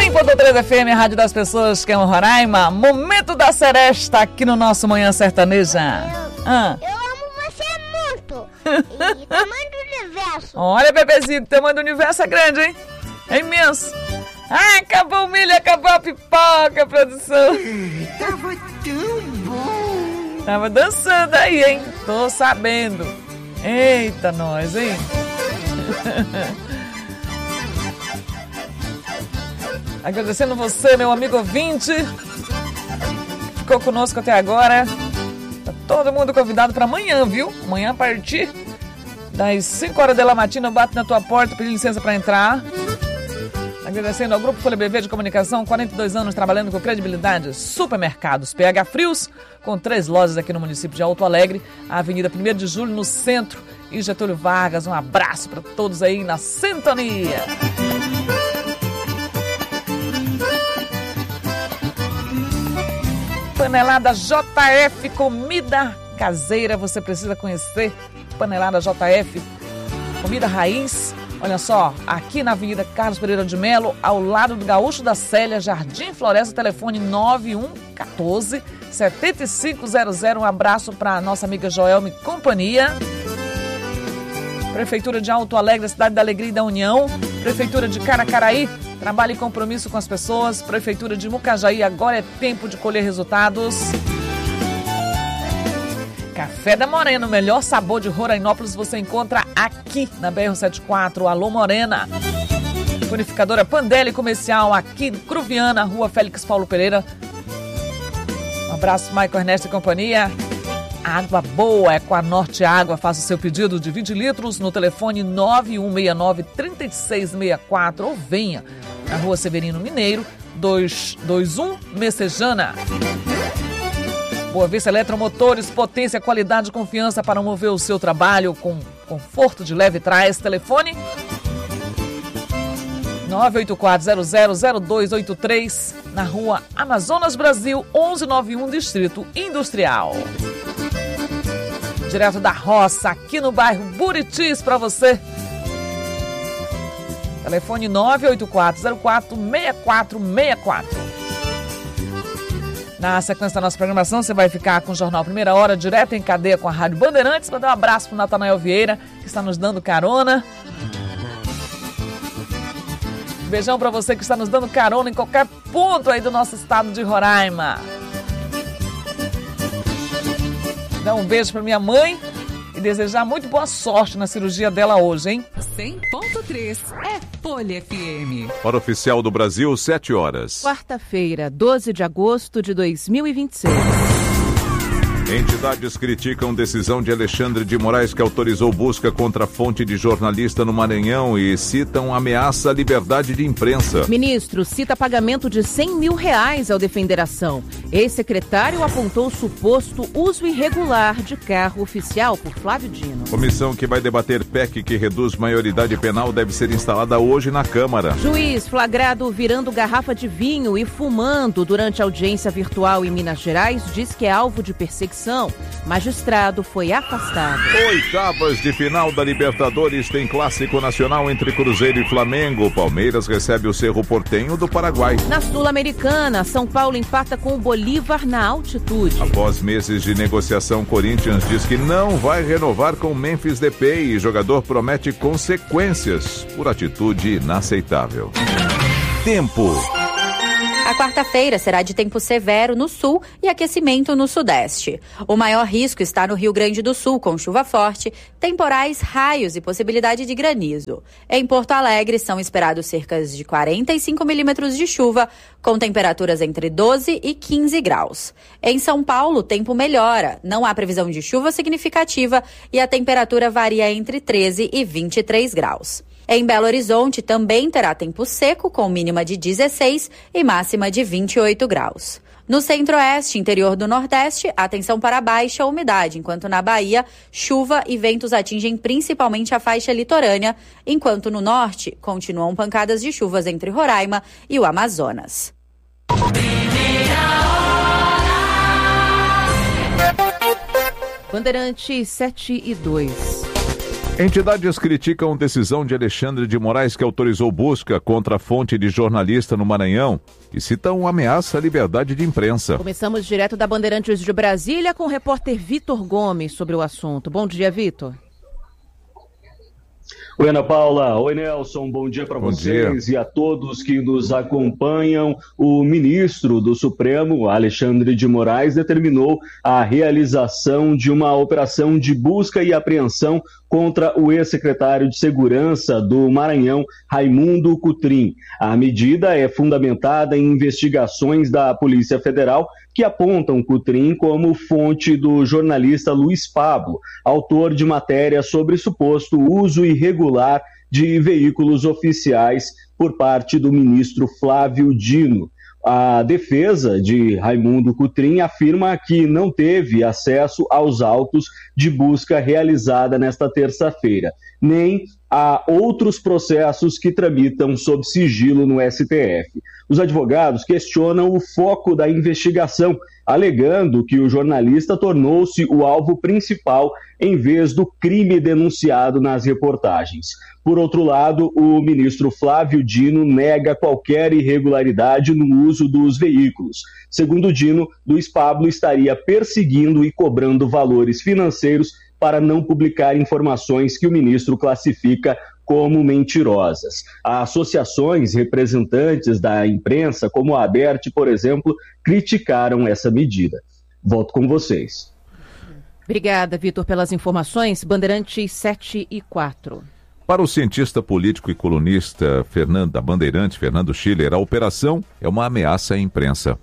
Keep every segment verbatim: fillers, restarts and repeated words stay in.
cem ponto três F M, a rádio das pessoas que amam Roraima. Momento da Seresta aqui no nosso Manhã Sertaneja. Eu, Ah. eu amo você muito. E tamanho do universo. Olha, bebezinho, o tamanho do universo é grande, hein? É imenso. Ah, acabou o milho, acabou a pipoca, produção. Tava tão bom. Tava dançando aí, hein? Tô sabendo. Eita, nós, hein? Agradecendo você, meu amigo ouvinte. Ficou conosco até agora. Tá todo mundo convidado para amanhã, viu? Amanhã, a partir das cinco horas da matina, eu bato na tua porta, pedi licença para entrar. Agradecendo ao Grupo Folha B V de Comunicação, quarenta e dois anos trabalhando com credibilidade. Supermercados P H Frios, com três lojas aqui no município de Alto Alegre, a Avenida primeiro de julho, no centro, e Getúlio Vargas. Um abraço para todos aí na sintonia. Panelada J F, comida caseira, você precisa conhecer. Panelada J F, comida raiz. Olha só, aqui na Avenida Carlos Pereira de Melo, ao lado do Gaúcho da Célia, Jardim Floresta, telefone nove um um quatro, sete cinco zero zero. Um abraço para nossa amiga Joelma e companhia. Prefeitura de Alto Alegre, Cidade da Alegria e da União. Prefeitura de Caracaraí, trabalho e compromisso com as pessoas. Prefeitura de Mucajaí, agora é tempo de colher resultados. Café da Morena, o melhor sabor de Rorainópolis você encontra aqui na B R setenta e quatro. Alô, Morena. Purificadora Pandelli Comercial, aqui em Cruviana, Rua Félix Paulo Pereira. Um abraço, Michael Ernesto e companhia. Água boa é com a Norte Água. Faça o seu pedido de vinte litros no telefone nove um seis nove, três seis seis quatro ou venha na Rua Severino Mineiro, duzentos e vinte e um, Messejana. Boa Vista Eletromotores, potência, qualidade e confiança para mover o seu trabalho com conforto de leve trás. Telefone nove oito quatro zero zero zero dois oito três, na Rua Amazonas Brasil, onze noventa e um, Distrito Industrial. Direto da roça, aqui no bairro Buritis, para você. Telefone nove oito quatro zero quatro seis quatro seis quatro. Na sequência da nossa programação, você vai ficar com o Jornal Primeira Hora, direto em cadeia com a Rádio Bandeirantes. Mandar um abraço para o Natanael Vieira, que está nos dando carona. Beijão para você que está nos dando carona em qualquer ponto aí do nosso estado de Roraima. Dá um beijo para minha mãe e desejar muito boa sorte na cirurgia dela hoje, hein? cem ponto três é Folha F M. Hora oficial do Brasil, sete horas. Quarta-feira, doze de agosto de dois mil e vinte e seis. Entidades criticam decisão de Alexandre de Moraes, que autorizou busca contra a fonte de jornalista no Maranhão, e citam ameaça à liberdade de imprensa. Ministro cita pagamento de cem mil reais ao defender ação. Ex-secretário apontou suposto uso irregular de carro oficial por Flávio Dino. Comissão que vai debater P E C que reduz maioridade penal deve ser instalada hoje na Câmara. Juiz flagrado virando garrafa de vinho e fumando durante audiência virtual em Minas Gerais diz que é alvo de perseguição. Magistrado foi afastado. Oitavas de final da Libertadores tem clássico nacional entre Cruzeiro e Flamengo. Palmeiras recebe o Cerro Porteño do Paraguai. Na Sul-Americana, São Paulo empata com o Bolívar na altitude. Após meses de negociação, Corinthians diz que não vai renovar com Memphis Depay e jogador promete consequências por atitude inaceitável. Tempo. A quarta-feira será de tempo severo no sul e aquecimento no sudeste. O maior risco está no Rio Grande do Sul, com chuva forte, temporais, raios e possibilidade de granizo. Em Porto Alegre, são esperados cerca de quarenta e cinco milímetros de chuva, com temperaturas entre doze e quinze graus. Em São Paulo, o tempo melhora, não há previsão de chuva significativa e a temperatura varia entre treze e vinte e três graus. Em Belo Horizonte também terá tempo seco, com mínima de dezesseis e máxima de vinte e oito graus. No centro-oeste e interior do nordeste, atenção para a baixa umidade, enquanto na Bahia, chuva e ventos atingem principalmente a faixa litorânea, enquanto no norte continuam pancadas de chuvas entre Roraima e o Amazonas. Bandeirantes sete e dois. Entidades criticam decisão de Alexandre de Moraes que autorizou busca contra a fonte de jornalista no Maranhão e citam ameaça à liberdade de imprensa. Começamos direto da Bandeirantes de Brasília com o repórter Vitor Gomes sobre o assunto. Bom dia, Vitor. Oi, Ana Paula. Oi, Nelson. Bom dia para vocês dia. E a todos que nos acompanham. O ministro do Supremo, Alexandre de Moraes, determinou a realização de uma operação de busca e apreensão contra o ex-secretário de Segurança do Maranhão, Raimundo Cotrim. A medida é fundamentada em investigações da Polícia Federal que apontam Cotrim como fonte do jornalista Luiz Pablo, autor de matéria sobre suposto uso irregular de veículos oficiais por parte do ministro Flávio Dino. A defesa de Raimundo Cotrim afirma que não teve acesso aos autos de busca realizada nesta terça-feira, nem a outros processos que tramitam sob sigilo no S T F. Os advogados questionam o foco da investigação, alegando que o jornalista tornou-se o alvo principal em vez do crime denunciado nas reportagens. Por outro lado, o ministro Flávio Dino nega qualquer irregularidade no uso dos veículos. Segundo Dino, Luiz Pablo estaria perseguindo e cobrando valores financeiros para não publicar informações que o ministro classifica como mentirosas. Associações representantes da imprensa, como a ABERT, por exemplo, criticaram essa medida. Volto com vocês. Obrigada, Vitor, pelas informações. Bandeirantes sete e quatro. Para o cientista político e colunista Fernando, da Bandeirantes, Fernando Schiller, a operação é uma ameaça à imprensa.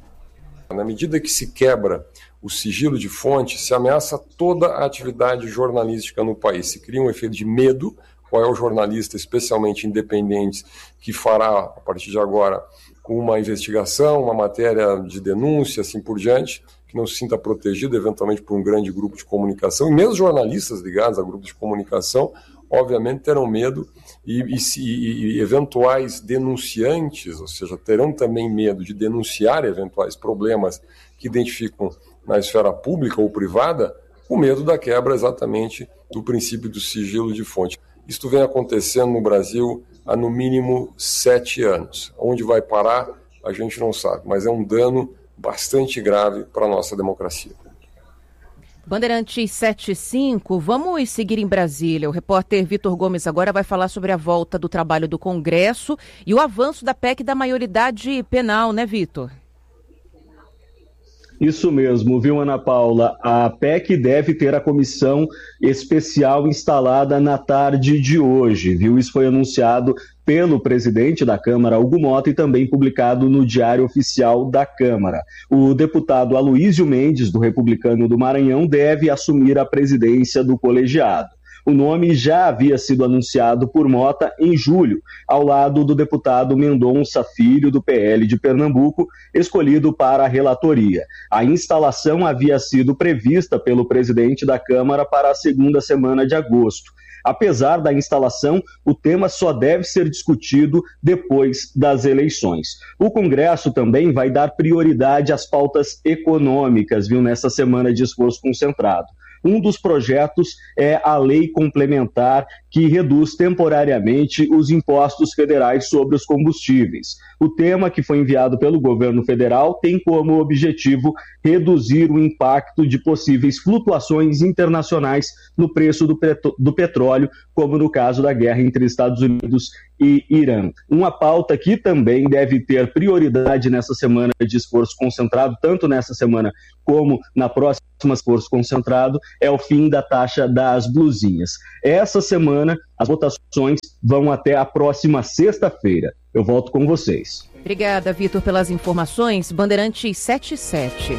Na medida que se quebra o sigilo de fonte, se ameaça toda a atividade jornalística no país. Se cria um efeito de medo. Qual é o jornalista, especialmente independente, que fará, a partir de agora, uma investigação, uma matéria de denúncia, assim por diante, que não se sinta protegido, eventualmente, por um grande grupo de comunicação. E mesmo jornalistas ligados a grupos de comunicação, obviamente, terão medo e, e, e, e eventuais denunciantes, ou seja, terão também medo de denunciar eventuais problemas que identificam na esfera pública ou privada, com medo da quebra exatamente do princípio do sigilo de fonte. Isto vem acontecendo no Brasil há no mínimo sete anos. Onde vai parar, a gente não sabe, mas é um dano bastante grave para a nossa democracia. Bandeirantes sete e cinco, vamos seguir em Brasília. O repórter Vitor Gomes agora vai falar sobre a volta do trabalho do Congresso e o avanço da P E C da maioridade penal, né, Vitor? Isso mesmo, viu, Ana Paula? A P E C deve ter a comissão especial instalada na tarde de hoje, viu? Isso foi anunciado pelo presidente da Câmara, Hugo Mota, e também publicado no Diário Oficial da Câmara. O deputado Aloísio Mendes, do Republicano do Maranhão, deve assumir a presidência do colegiado. O nome já havia sido anunciado por Mota em julho, ao lado do deputado Mendonça Filho, do P L de Pernambuco, escolhido para a relatoria. A instalação havia sido prevista pelo presidente da Câmara para a segunda semana de agosto. Apesar da instalação, o tema só deve ser discutido depois das eleições. O Congresso também vai dar prioridade às pautas econômicas, viu, nessa semana de esforço concentrado. Um dos projetos é a lei complementar que reduz temporariamente os impostos federais sobre os combustíveis. O tema, que foi enviado pelo governo federal, tem como objetivo reduzir o impacto de possíveis flutuações internacionais no preço do, petro- do petróleo, como no caso da guerra entre Estados Unidos e Irã. Uma pauta que também deve ter prioridade nessa semana de esforço concentrado, tanto nessa semana como na próxima esforço concentrado, é o fim da taxa das blusinhas. Essa semana, as votações vão até a próxima sexta-feira. Eu volto com vocês. Obrigada, Vitor, pelas informações. Bandeirantes sete e sete.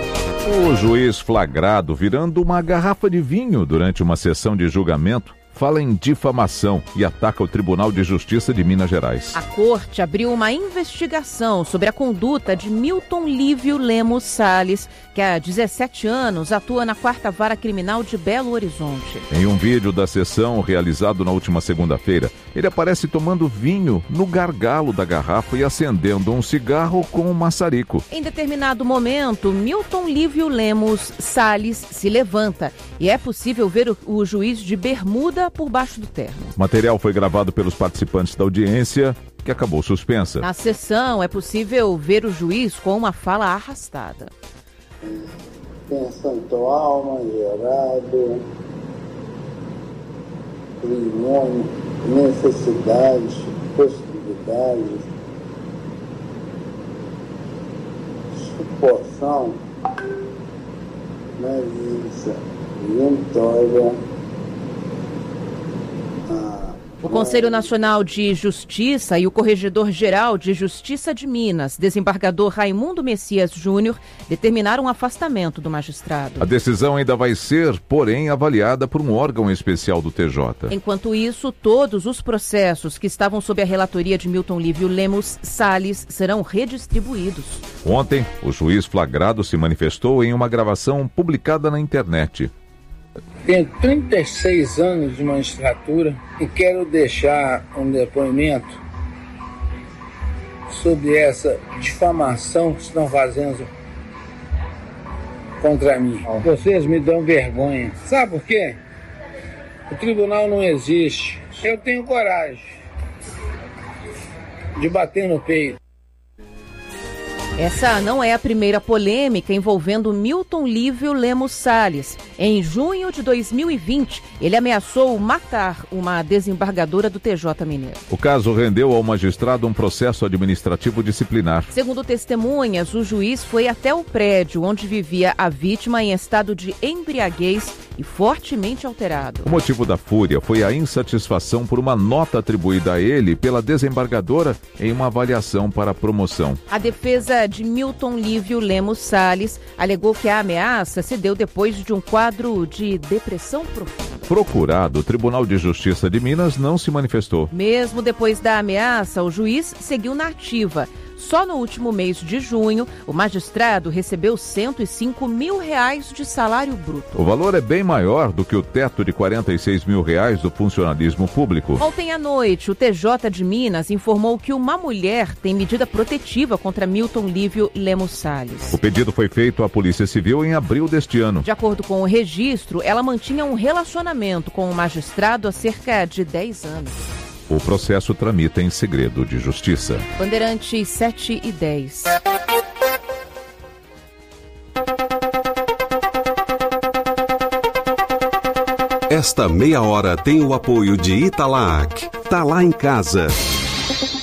O juiz flagrado virando uma garrafa de vinho durante uma sessão de julgamento fala em difamação e ataca o Tribunal de Justiça de Minas Gerais. A corte abriu uma investigação sobre a conduta de Milton Lívio Lemos Salles, que há dezessete anos atua na quarta Vara Criminal de Belo Horizonte. Em um vídeo da sessão realizado na última segunda-feira, ele aparece tomando vinho no gargalo da garrafa e acendendo um cigarro com um maçarico. Em determinado momento, Milton Lívio Lemos Salles se levanta e é possível ver o, o juiz de bermuda vida por baixo do terno. O material foi gravado pelos participantes da audiência, que acabou suspensa. Na sessão, é possível ver o juiz com uma fala arrastada. Pensando alma, gerado, limão, necessidades, possibilidades, suporção, malícia, vitória. O Conselho Nacional de Justiça e o Corregedor-Geral de Justiça de Minas, desembargador Raimundo Messias Júnior, determinaram o afastamento do magistrado. A decisão ainda vai ser, porém, avaliada por um órgão especial do T J. Enquanto isso, todos os processos que estavam sob a relatoria de Milton Lívio Lemos Salles serão redistribuídos. Ontem, o juiz flagrado se manifestou em uma gravação publicada na internet. Tenho trinta e seis anos de magistratura e quero deixar um depoimento sobre essa difamação que estão fazendo contra mim. Vocês me dão vergonha. Sabe por quê? O tribunal não existe. Eu tenho coragem de bater no peito. Essa não é a primeira polêmica envolvendo Milton Lívio Lemos Salles. Em junho de dois mil e vinte, ele ameaçou matar uma desembargadora do T J Mineiro. O caso rendeu ao magistrado um processo administrativo disciplinar. Segundo testemunhas, o juiz foi até o prédio onde vivia a vítima em estado de embriaguez e fortemente alterado. O motivo da fúria foi a insatisfação por uma nota atribuída a ele pela desembargadora em uma avaliação para promoção. A defesa de Milton Lívio Lemos Salles alegou que a ameaça se deu depois de um quadro de depressão profunda. Procurado, o Tribunal de Justiça de Minas não se manifestou. Mesmo depois da ameaça, o juiz seguiu na ativa. Só no último mês de junho, o magistrado recebeu cento e cinco mil reais de salário bruto. O valor é bem maior do que o teto de quarenta e seis mil reais do funcionalismo público. Ontem à noite, o T J de Minas informou que uma mulher tem medida protetiva contra Milton Lívio Lemos Salles. O pedido foi feito à Polícia Civil em abril deste ano. De acordo com o registro, ela mantinha um relacionamento com o magistrado há cerca de dez anos. O processo tramita em segredo de justiça. Bandeirantes sete e dez. Esta meia hora tem o apoio de Italac. Tá lá em casa.